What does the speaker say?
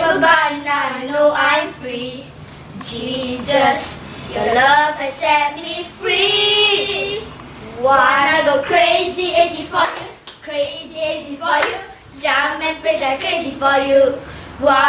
goodbye, now I know I'm free. Jesus, your love has set me free. Wanna go crazy, 80 for you, crazy 80 for you. Jump and praise like crazy for you.